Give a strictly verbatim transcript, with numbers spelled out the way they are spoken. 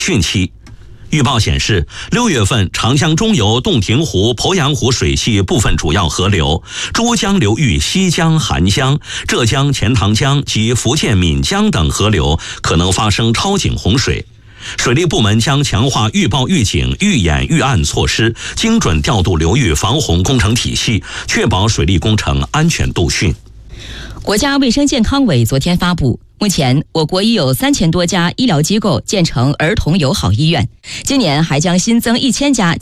汛期。预报显示，六月份长江中游、洞庭湖、鄱阳湖水系部分主要河流、珠江流域西江、韩江、浙江钱塘江及福建闽江等河流可能发生超警洪水。水利部门将强化预报预警、预演预案措施，精准调度流域防洪工程体系，确保水利工程安全度汛。 国家卫生健康委昨天发布，目前我国已有三千多家医疗机构建成儿童友好医院，今年还将新增一千家